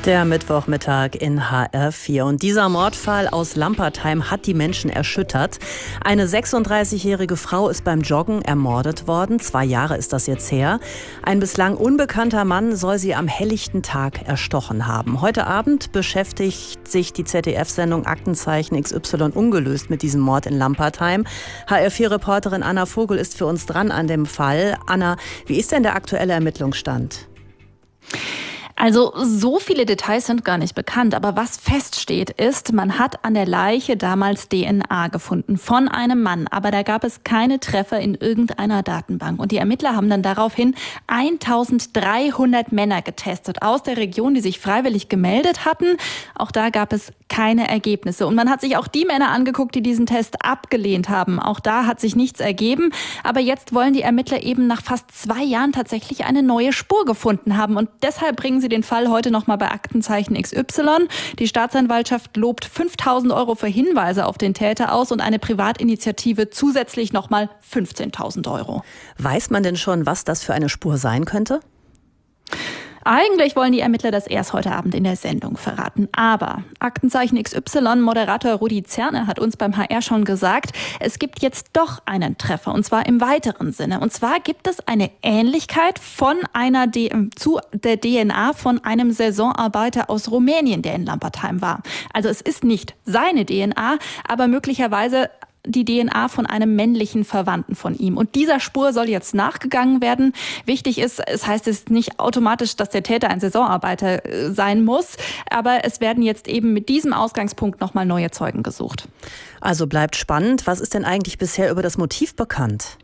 Der Mittwochmittag in HR4. Und dieser Mordfall aus Lampertheim hat die Menschen erschüttert. Eine 36-jährige Frau ist beim Joggen ermordet worden. 2 Jahre ist das jetzt her. Ein bislang unbekannter Mann soll sie am helllichten Tag erstochen haben. Heute Abend beschäftigt sich die ZDF-Sendung Aktenzeichen XY ungelöst mit diesem Mord in Lampertheim. HR4-Reporterin Anna Vogel ist für uns dran an dem Fall. Anna, wie ist denn der aktuelle Ermittlungsstand? Also so viele Details sind gar nicht bekannt, aber was feststeht ist, man hat an der Leiche damals DNA gefunden von einem Mann, aber da gab es keine Treffer in irgendeiner Datenbank. Und die Ermittler haben dann daraufhin 1300 Männer getestet aus der Region, die sich freiwillig gemeldet hatten. Auch da gab es keine Ergebnisse. Und man hat sich auch die Männer angeguckt, die diesen Test abgelehnt haben. Auch da hat sich nichts ergeben. Aber jetzt wollen die Ermittler eben nach fast 2 Jahren tatsächlich eine neue Spur gefunden haben. Und deshalb bringen sie den Fall heute nochmal bei Aktenzeichen XY. Die Staatsanwaltschaft lobt 5.000 € für Hinweise auf den Täter aus und eine Privatinitiative zusätzlich nochmal 15.000 €. Weiß man denn schon, was das für eine Spur sein könnte? Eigentlich wollen die Ermittler das erst heute Abend in der Sendung verraten. Aber Aktenzeichen XY-Moderator Rudi Zerne hat uns beim HR schon gesagt, es gibt jetzt doch einen Treffer, und zwar im weiteren Sinne. Und zwar gibt es eine Ähnlichkeit zu der DNA von einem Saisonarbeiter aus Rumänien, der in Lampertheim war. Also es ist nicht seine DNA, aber möglicherweise die DNA von einem männlichen Verwandten von ihm. Und dieser Spur soll jetzt nachgegangen werden. Wichtig ist, es heißt es nicht automatisch, dass der Täter ein Saisonarbeiter sein muss. Aber es werden jetzt eben mit diesem Ausgangspunkt nochmal neue Zeugen gesucht. Also bleibt spannend. Was ist denn eigentlich bisher über das Motiv bekannt?